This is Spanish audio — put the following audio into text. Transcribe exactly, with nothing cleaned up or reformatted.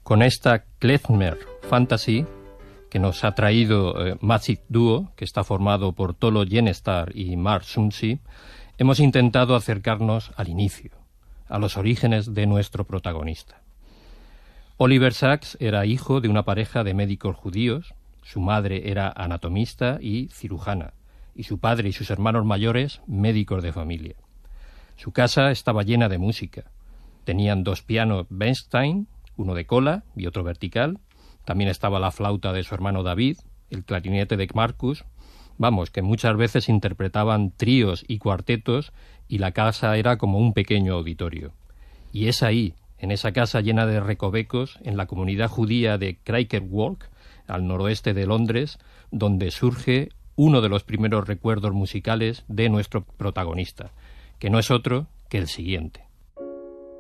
con esta Klezmer Fantasy que nos ha traído eh, Magic Duo, que está formado por Tolo Yenestar y Mark Sumsi, hemos intentado acercarnos al inicio, a los orígenes de nuestro protagonista. Oliver Sacks era hijo de una pareja de médicos judíos, su madre era anatomista y cirujana, y su padre y sus hermanos mayores médicos de familia. Su casa estaba llena de música. Tenían dos pianos Bernstein, uno de cola y otro vertical. También estaba la flauta de su hermano David, el clarinete de Marcus. Vamos, que muchas veces interpretaban tríos y cuartetos y la casa era como un pequeño auditorio. Y es ahí, en esa casa llena de recovecos, en la comunidad judía de Cricket Walk, al noroeste de Londres, donde surge uno de los primeros recuerdos musicales de nuestro protagonista, que no es otro que el siguiente.